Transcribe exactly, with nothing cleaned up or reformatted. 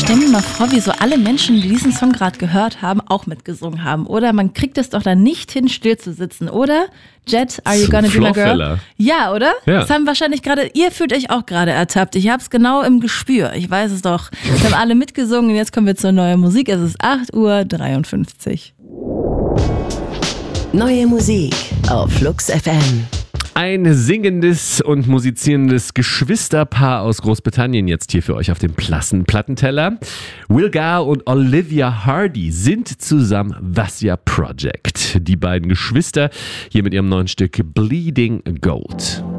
stell mir mal vor, wie so alle Menschen, die diesen Song gerade gehört haben, auch mitgesungen haben. Oder man kriegt es doch dann nicht hin, still zu sitzen, oder? Jet, are you gonna be my girl? Ja, oder? Ja. Das haben wahrscheinlich gerade, ihr fühlt euch auch gerade ertappt. Ich hab's genau im Gespür. Ich weiß es doch. Wir haben alle mitgesungen und jetzt kommen wir zur neuen Musik. Es ist acht Uhr dreiundfünfzig. Neue Musik auf Flux F M. Ein singendes und musizierendes Geschwisterpaar aus Großbritannien jetzt hier für euch auf dem Plattenteller. Will Gar und Olivia Hardy sind zusammen Vasya Project. Die beiden Geschwister hier mit ihrem neuen Stück Bleeding Gold.